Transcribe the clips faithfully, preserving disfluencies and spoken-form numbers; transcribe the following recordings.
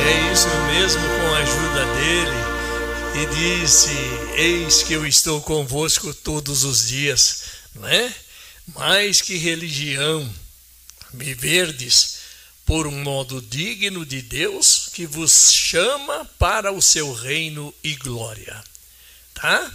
É isso mesmo, com a ajuda dele. E disse: eis que eu estou convosco todos os dias, não é? Mais que religião, viverdes por um modo digno de Deus, que vos chama para o seu reino e glória. Tá?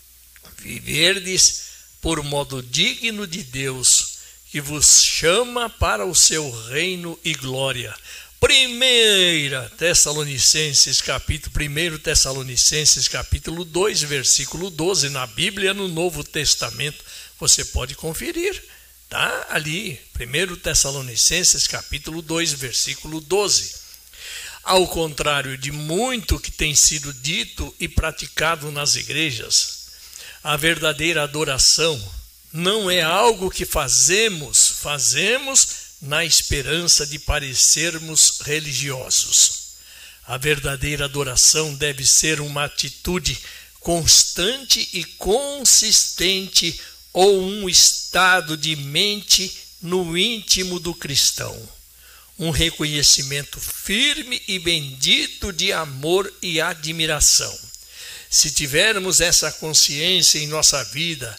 Viverdes por um modo digno de Deus, que vos chama para o seu reino e glória. Primeira Tessalonicenses, capítulo primeiro Tessalonicenses, capítulo dois, versículo doze, na Bíblia, no Novo Testamento, você pode conferir, tá? Ali, primeiro Tessalonicenses, capítulo dois, versículo doze. Ao contrário de muito que tem sido dito e praticado nas igrejas, a verdadeira adoração não é algo que fazemos, fazemos na esperança de parecermos religiosos. A verdadeira adoração deve ser uma atitude constante e consistente, ou um estado de mente no íntimo do cristão. Um reconhecimento firme e bendito de amor e admiração. Se tivermos essa consciência em nossa vida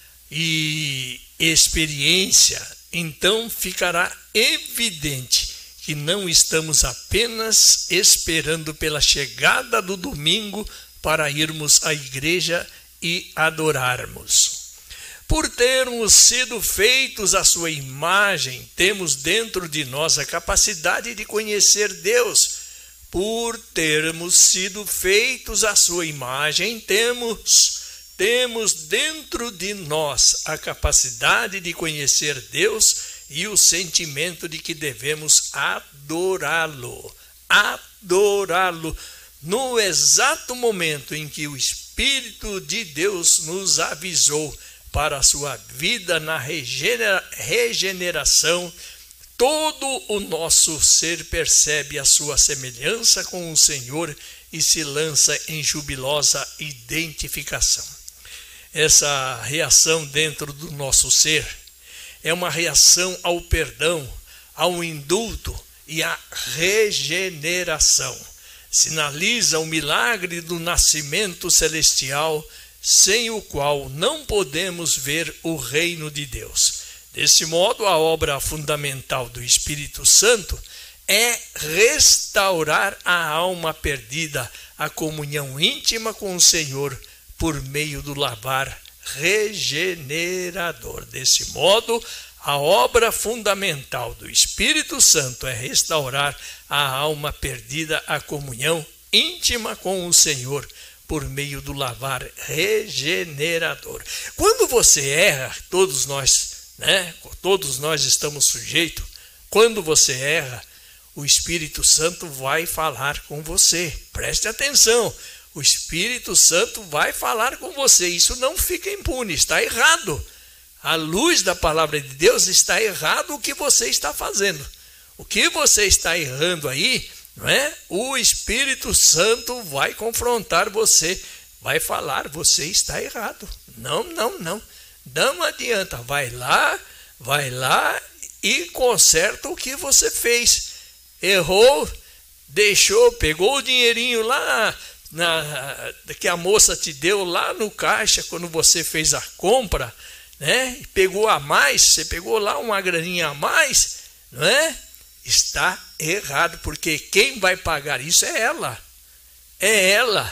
e experiência, então ficará evidente que não estamos apenas esperando pela chegada do domingo para irmos à igreja e adorarmos. Por termos sido feitos à sua imagem, temos dentro de nós a capacidade de conhecer Deus. Por termos sido feitos à sua imagem, temos Temos dentro de nós a capacidade de conhecer Deus e o sentimento de que devemos adorá-lo. Adorá-lo no exato momento em que o Espírito de Deus nos avisou para a sua vida na regenera- regeneração. Todo o nosso ser percebe a sua semelhança com o Senhor e se lança em jubilosa identificação. Essa reação dentro do nosso ser é uma reação ao perdão, ao indulto e à regeneração. Sinaliza o milagre do nascimento celestial, sem o qual não podemos ver o reino de Deus. Desse modo, a obra fundamental do Espírito Santo é restaurar a alma perdida, a comunhão íntima com o Senhor, por meio do lavar regenerador. Desse modo, a obra fundamental do Espírito Santo é restaurar a alma perdida, a comunhão íntima com o Senhor, por meio do lavar regenerador. Quando você erra, todos nós, né? Todos nós estamos sujeitos. Quando você erra, o Espírito Santo vai falar com você. Preste atenção. O Espírito Santo vai falar com você. Isso não fica impune, está errado. À luz da palavra de Deus, está errado o que você está fazendo. O que você está errando aí, não é? O Espírito Santo vai confrontar você, vai falar, você está errado. Não, não, não. Não adianta, vai lá, vai lá e conserta o que você fez. Errou, deixou, pegou o dinheirinho lá Na, que a moça te deu lá no caixa quando você fez a compra, né? E pegou a mais, você pegou lá uma graninha a mais, não é? Está errado, porque quem vai pagar isso é ela. É ela.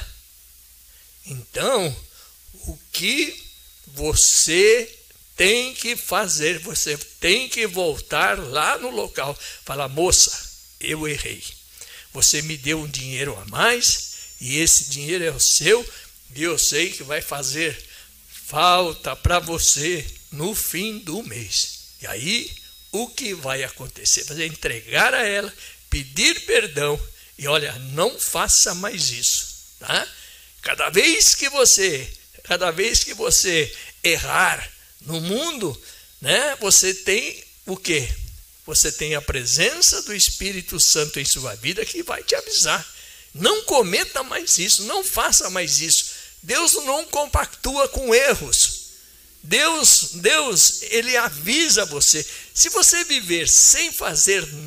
Então, o que você tem que fazer? Você tem que voltar lá no local. Falar: moça, eu errei. Você me deu um dinheiro a mais, e esse dinheiro é o seu, e eu sei que vai fazer falta para você no fim do mês. E aí, o que vai acontecer? Você vai entregar a ela, pedir perdão, e olha, não faça mais isso, tá? Cada vez que você, cada vez que você errar no mundo, né, você tem o quê? Você tem a presença do Espírito Santo em sua vida que vai te avisar. Não cometa mais isso, não faça mais isso. Deus não compactua com erros. Deus, Deus, ele avisa você. Se você viver sem fazer